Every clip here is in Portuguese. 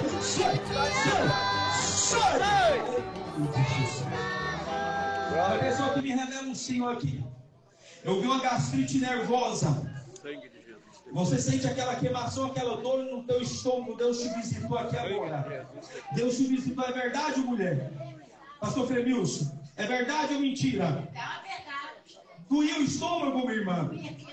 Sai! A pessoa que me revela um Senhor aqui. Eu vi uma gastrite nervosa. Você sente aquela queimação, aquela dor no teu estômago. Deus te visitou aqui agora. Deus te visitou. É verdade, mulher? Pastor Fremilson, é verdade ou mentira? É uma verdade. Doía o estômago, minha irmã?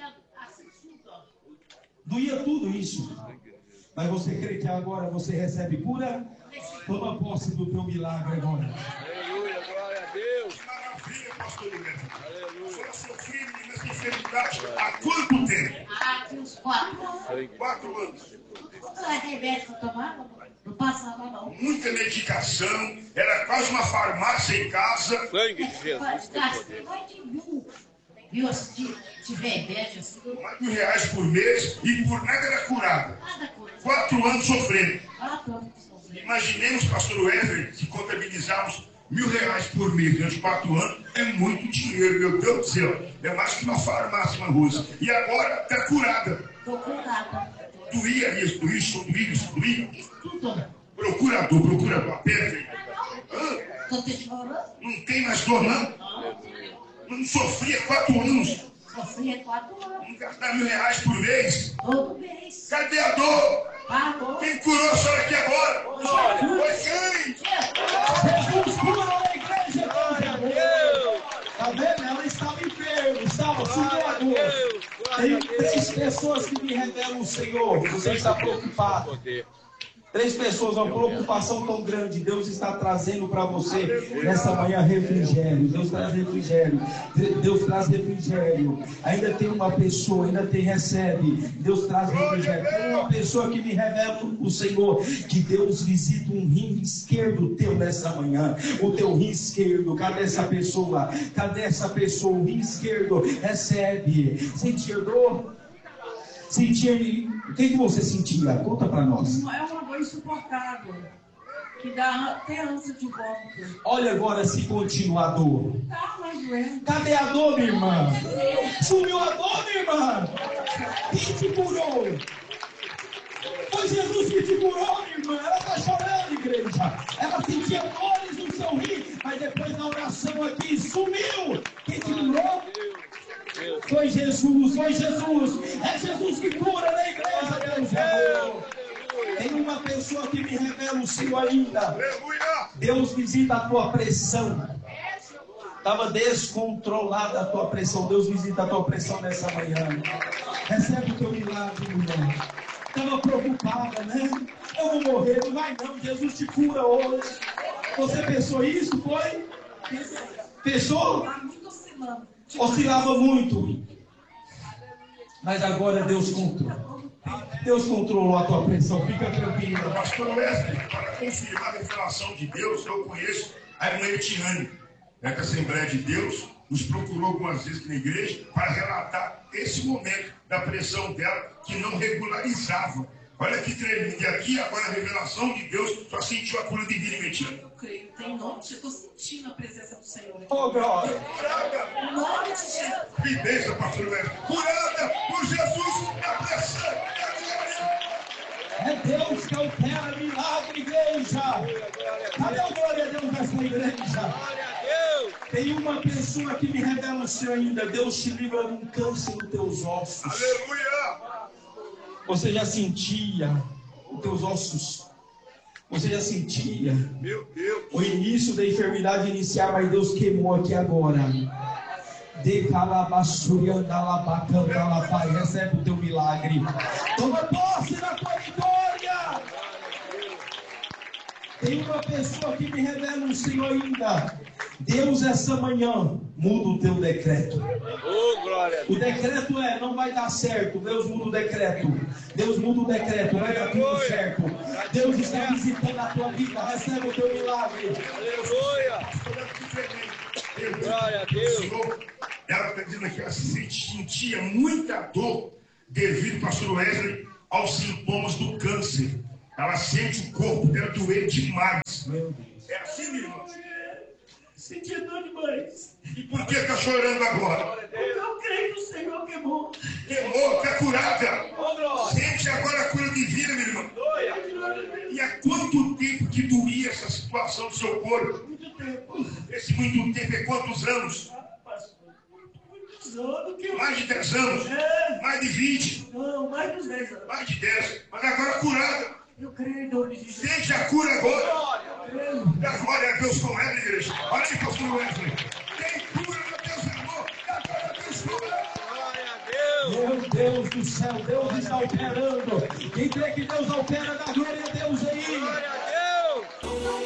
Doía tudo isso. Mas você crê que agora você recebe cura? Toma posse do teu milagre agora. Aleluia, glória a Deus. Que maravilha, pastor Ileto. Aleluia. Você sofreu nessa enfermidade há quanto tempo? Há uns 4 anos. 4 anos. Quanto remédio que eu tomava, não passava não. Muita medicação, era quase uma farmácia em casa. Sangue de Jesus. Gastei mais de mil de remédio assim. Mais de R$1.000 por mês e por nada era curada. Nada coisa. 4 anos sofrendo. 4 anos sofrendo. Imaginemos, pastor Wesley, se contabilizarmos R$1.000 por mês durante 4 anos, é muito dinheiro, meu Deus do céu. É mais que uma farmácia, uma rússia. E agora está curada. Estou curada. Doía isso, doía. Tudo. Procurador, a pedra. Estou te chorando. Não tem mais dor, não? Não sofria 4 anos. Sofria 4 anos. Não gastar R$1.000 por mês. Todo mês. Cadê a dor? Pagou. Quem curou a senhora aqui agora? Foi quem? Jesus cura na igreja. Glória a Deus. Tá vendo? Ela estava enferma, estava sugando. Tem 3 pessoas que me revelam o Senhor. Você está preocupado. 3 pessoas, uma preocupação tão grande. Deus está trazendo para você nessa manhã refrigério. Deus traz refrigério. Deus traz refrigério. Ainda tem uma pessoa, recebe. Deus traz refrigério. Tem uma pessoa que me revela o Senhor, que Deus visita um rim esquerdo teu nessa manhã. O teu rim esquerdo. Cadê essa pessoa? O rim esquerdo recebe. Sentir dor? O que você sentia? Conta para nós. É uma dor insuportável, que dá até ânsia de vômito. Olha agora se continua a dor. Tá, mas doendo. Cadê a dor, minha irmã? Sumiu a dor, minha irmã? Quem te curou? Foi Jesus que te curou, minha irmã. Ela está chorando, igreja. Ela sentia dores no seu rim, mas depois da oração aqui sumiu. Quem te curou? Foi Jesus. É Jesus que cura na igreja, Deus. Tem uma pessoa que me revela o Senhor ainda. Deus visita a tua pressão. Estava descontrolada a tua pressão. Deus visita a tua pressão nessa manhã. Recebe o teu milagre, mulher. Estava preocupada, né? Eu vou morrer, não vai não. Jesus te cura hoje. Você pensou isso? Foi? Pensou? Tá muito oscilando. Oscilava muito. Mas agora Deus controlou. Deus controlou a tua pressão. Fica tranquilo. Pastor Wesley, para confirmar a revelação de Deus, eu conheço a irmã Etiane, da Assembleia de Deus, nos procurou algumas vezes aqui na igreja para relatar esse momento da pressão dela que não regularizava. Olha que tremendo. E aqui agora a revelação de Deus só sentiu a cura divina em Etiane. Eu creio, tem nome, eu estou sentindo a presença do Senhor aqui. Oh, glória. Em nome de Jesus. Que bênção, pastor Wesley. Curada por Jesus na pressão. É Deus que opera milagre, igreja. Cadê o glória a Deus nessa igreja? Tem uma pessoa que me revela o Senhor ainda. Deus te livra de um câncer nos teus ossos. Aleluia. Você já sentia os teus ossos? Você já sentia Meu Deus. o início da enfermidade iniciar, mas Deus queimou aqui agora. Recebe o teu milagre. Toma posse da tua vitória. Tem uma pessoa que me revela o Senhor ainda. Deus essa manhã muda o teu decreto. Oh, glória a Deus. O decreto não vai dar certo. Deus muda o decreto. Deus muda o decreto. Vai dar tudo certo. Deus está visitando a tua vida. Recebe o teu milagre. Aleluia. Glória a Deus. Ela está dizendo que ela sentia muita dor devido, pastor Wesley, aos sintomas do câncer. Ela sente o corpo dela doer demais. É assim, meu irmão? Sentia dor demais. E por que está chorando agora? Porque eu creio que o Senhor queimou. Queimou, está curada. Sente agora a cura divina, meu irmão. E há quanto tempo que duria essa situação do seu corpo? Muito tempo. Esse muito tempo é quantos anos? Muitos anos que eu... Mais de 10 anos? É. Mais de 20? Não, mais dos 10 anos. Mais de 10. Mas agora curada. Eu creio em nome de Jesus. Seja a cura agora. Creio. Dá glória a Deus com ela, igreja. Olha aí, pastor Wesley. Tem cura, meu Deus, amor. Dá glória a Deus com ela. Glória a Deus. Meu Deus do céu, Deus está operando. Quem crê que Deus opera, dá glória a Deus aí. Glória a